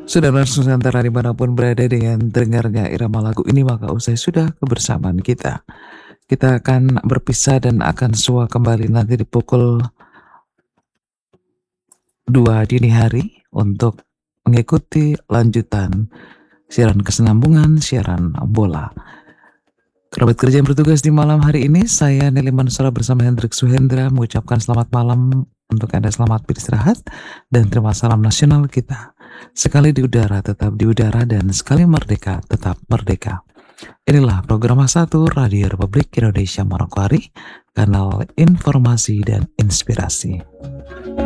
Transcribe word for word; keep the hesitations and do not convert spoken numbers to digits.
Saudara Nusantara dimanapun berada dengan terdengarnya irama lagu ini maka usai sudah kebersamaan kita. Kita akan berpisah dan akan sua kembali nanti di pukul dua dini hari untuk mengikuti lanjutan siaran kesinambungan, siaran bola. Kerabat kerja yang bertugas di malam hari ini, saya Nelly Mansura bersama Hendrik Suhendra mengucapkan selamat malam untuk Anda, selamat beristirahat, dan terima salam nasional kita. Sekali di udara tetap di udara, dan sekali merdeka tetap merdeka. Inilah program satu Radio Republik Indonesia Manokwari, kanal informasi dan inspirasi.